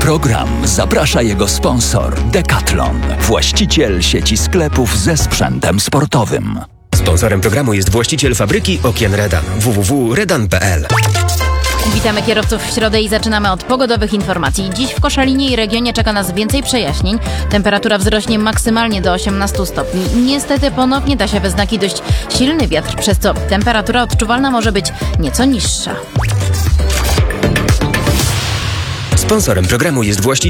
program zaprasza jego sponsor Decathlon, właściciel sieci sklepów ze sprzętem sportowym. Sponsorem programu jest właściciel fabryki okien Redan www.redan.pl. Witamy kierowców w środę i zaczynamy od pogodowych informacji. Dziś w Koszalinie i regionie czeka nas więcej przejaśnień. Temperatura wzrośnie maksymalnie do 18 stopni. Niestety ponownie da się we znaki dość silny wiatr, przez co temperatura odczuwalna może być nieco niższa. Sponsorem programu jest właściciel